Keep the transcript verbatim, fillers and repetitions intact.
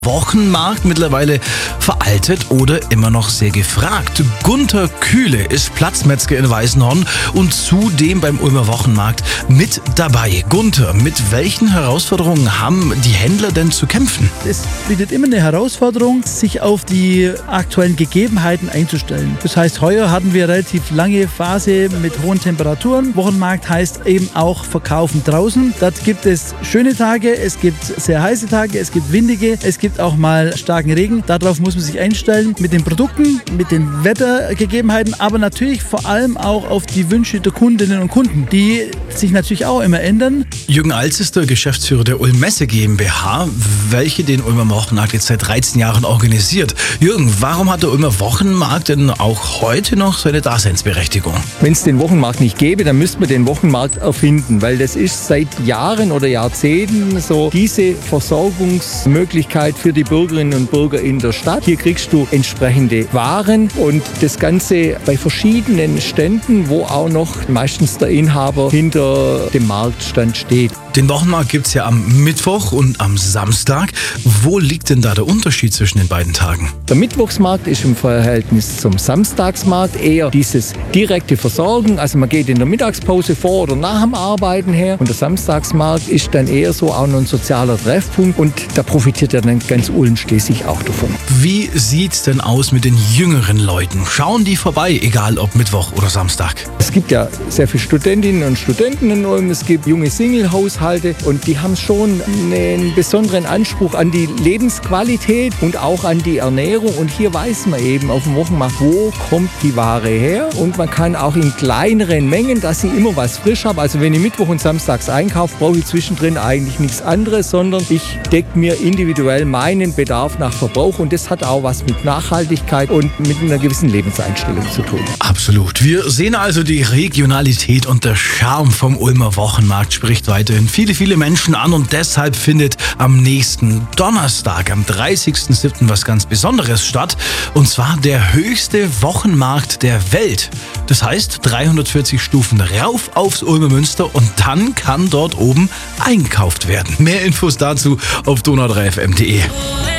Wochenmarkt mittlerweile veraltet oder immer noch sehr gefragt. Gunter Kühle ist Platzmetzger in Weißenhorn und zudem beim Ulmer Wochenmarkt mit dabei. Gunter, mit welchen Herausforderungen haben die Händler denn zu kämpfen? Es bietet immer eine Herausforderung, sich auf die aktuellen Gegebenheiten einzustellen. Das heißt, heuer hatten wir eine relativ lange Phase mit hohen Temperaturen. Wochenmarkt heißt eben auch Verkaufen draußen. Dort gibt es schöne Tage, es gibt sehr heiße Tage, es gibt windige, es gibt auch mal starken Regen. Darauf muss man sich einstellen mit den Produkten, mit den Wettergegebenheiten, aber natürlich vor allem auch auf die Wünsche der Kundinnen und Kunden, die sich natürlich auch immer ändern. Jürgen Alz ist der Geschäftsführer der Ulm Messe GmbH, welche den Ulmer Wochenmarkt jetzt seit dreizehn Jahren organisiert. Jürgen, warum hat der Ulmer Wochenmarkt denn auch heute noch seine Daseinsberechtigung? Wenn es den Wochenmarkt nicht gäbe, dann müsste man den Wochenmarkt erfinden, weil das ist seit Jahren oder Jahrzehnten so diese Versorgungsmöglichkeit für die Bürgerinnen und Bürger in der Stadt. Hier kriegst du entsprechende Waren und das Ganze bei verschiedenen Ständen, wo auch noch meistens der Inhaber hinter dem Marktstand steht. Den Wochenmarkt gibt es ja am Mittwoch und am Samstag. Wo liegt denn da der Unterschied zwischen den beiden Tagen? Der Mittwochsmarkt ist im Verhältnis zum Samstagsmarkt eher dieses direkte Versorgen. Also man geht in der Mittagspause vor oder nach dem Arbeiten her. Und der Samstagsmarkt ist dann eher so auch noch ein sozialer Treffpunkt. Und da profitiert ja dann ganz Ulm schließlich auch davon. Wie sieht's denn aus mit den jüngeren Leuten? Schauen die vorbei, egal ob Mittwoch oder Samstag? Es gibt ja sehr viele Studentinnen und Studenten in Ulm. Es gibt junge Single-Haushalte. Und die haben schon einen besonderen Anspruch an die Lebensqualität und auch an die Ernährung. Und hier weiß man eben auf dem Wochenmarkt, wo kommt die Ware her. Und man kann auch in kleineren Mengen, dass ich immer was frisch habe. Also wenn ich Mittwoch und Samstags einkaufe, brauche ich zwischendrin eigentlich nichts anderes, sondern ich decke mir individuell meinen Bedarf nach Verbrauch. Und das hat auch was mit Nachhaltigkeit und mit einer gewissen Lebenseinstellung zu tun. Absolut. Wir sehen also die Regionalität und der Charme vom Ulmer Wochenmarkt spricht weiterhin viele, viele Menschen an und deshalb findet am nächsten Donnerstag, am dreißigsten siebten was ganz Besonderes statt und zwar der höchste Wochenmarkt der Welt. Das heißt dreihundertvierzig Stufen rauf aufs Ulmer Münster und dann kann dort oben einkauft werden. Mehr Infos dazu auf donau drei f m punkt d e.